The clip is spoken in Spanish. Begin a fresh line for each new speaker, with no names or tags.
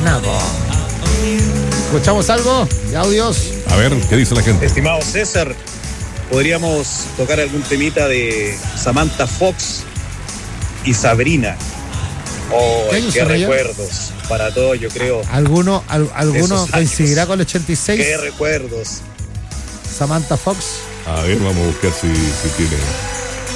buena, po. ¿Escuchamos algo de audios?
A ver, ¿qué dice la gente?
Estimado César, podríamos tocar algún temita de Samantha Fox y Sabrina. Oh,
¿Qué año
qué
son ellos?
recuerdos para todos, yo creo.
¿Alguno
Esos
coincidirá
años.
con el 86?
Qué recuerdos.
Samantha Fox.
A ver, vamos a buscar si tiene.